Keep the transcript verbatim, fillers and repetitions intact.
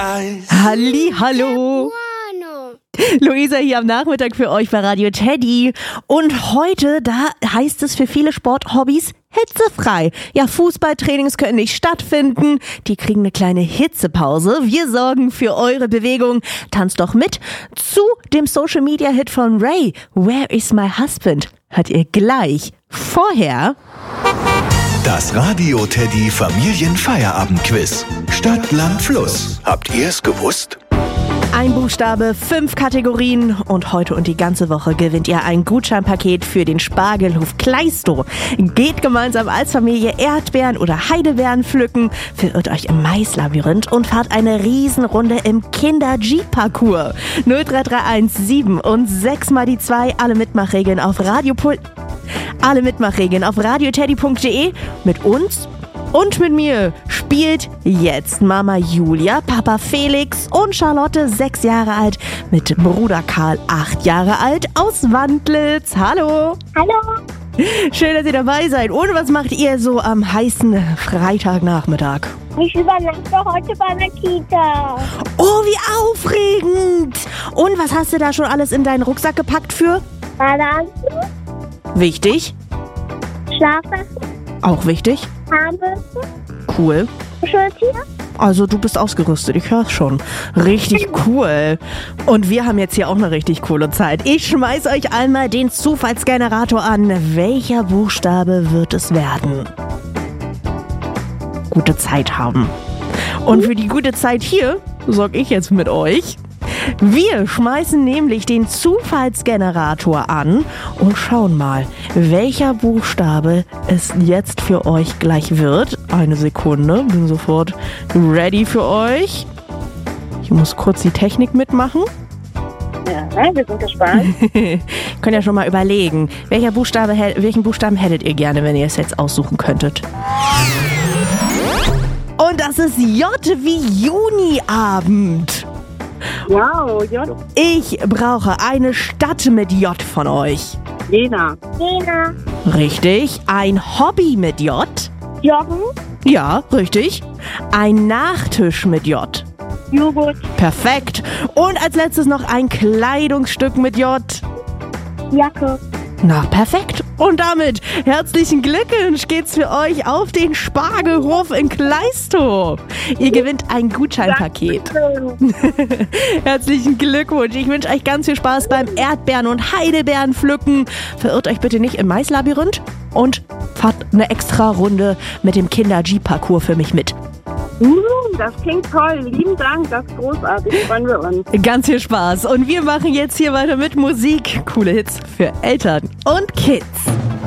Eis. Halli, hallo. Luisa hier am Nachmittag für euch bei Radio Teddy. Und heute, da heißt es für viele Sporthobbys hitzefrei. Ja, Fußballtrainings können nicht stattfinden. Die kriegen eine kleine Hitzepause. Wir sorgen für eure Bewegung. Tanzt doch mit zu dem Social-Media-Hit von Ray. Where is my husband? Hört ihr gleich. Vorher... Das Radio Teddy Familienfeierabend-Quiz. Stadt, Land, Fluss. Habt ihr es gewusst? Ein Buchstabe, fünf Kategorien und heute und die ganze Woche gewinnt ihr ein Gutscheinpaket für den Spargelhof Kleistow. Geht gemeinsam als Familie Erdbeeren oder Heidelbeeren pflücken, verirrt euch im Maislabyrinth und fahrt eine Riesenrunde im Kinder-Jeep-Parcours. null drei drei eins sieben und sechs mal die zwei, alle Mitmachregeln auf Radiopol... Alle Mitmachregeln auf radioteddy punkt de. Mit uns und mit mir spielt jetzt Mama Julia, Papa Felix und Charlotte, sechs Jahre alt, mit Bruder Karl, acht Jahre alt, aus Wandlitz. Hallo. Hallo. Schön, dass ihr dabei seid. Und was macht ihr so am heißen Freitagnachmittag? Ich übernachte heute bei der Kita. Oh, wie aufregend. Und was hast du da schon alles in deinen Rucksack gepackt für? Badeanzug. Wichtig. Schlafsachen. Auch wichtig. Zahnbürste. Cool. Kuscheltier. Also du bist ausgerüstet, ich hör's schon. Richtig cool. Und wir haben jetzt hier auch eine richtig coole Zeit. Ich schmeiß euch einmal den Zufallsgenerator an. Welcher Buchstabe wird es werden? Gute Zeit haben. Und für die gute Zeit hier sorge ich jetzt mit euch. Wir schmeißen nämlich den Zufallsgenerator an und schauen mal, welcher Buchstabe es jetzt für euch gleich wird. Eine Sekunde, bin sofort ready für euch. Ich muss kurz die Technik mitmachen. Ja, wir sind gespannt. Könnt ihr schon mal überlegen, welcher Buchstabe, welchen Buchstaben hättet ihr gerne, wenn ihr es jetzt aussuchen könntet? Und das ist J wie Juniabend. Wow, J. Ich brauche eine Stadt mit J von euch. Jena. Jena. Richtig. Ein Hobby mit J. Joggen. Ja, richtig. Ein Nachtisch mit J. Joghurt. Perfekt. Und als letztes noch ein Kleidungsstück mit J. Jacke. Na, perfekt. Und damit herzlichen Glückwunsch geht's für euch auf den Spargelhof in Kleistow. Ihr gewinnt ein Gutscheinpaket. Herzlichen Glückwunsch. Ich wünsche euch ganz viel Spaß beim Erdbeeren- und Heidelbeeren pflücken. Verirrt euch bitte nicht im Maislabyrinth und fahrt eine extra Runde mit dem Kinder-Jeep-Parcours für mich mit. Uh, das klingt toll. Lieben Dank, das ist großartig. Freuen wir uns. Ganz viel Spaß. Und wir machen jetzt hier weiter mit Musik. Coole Hits für Eltern und Kids.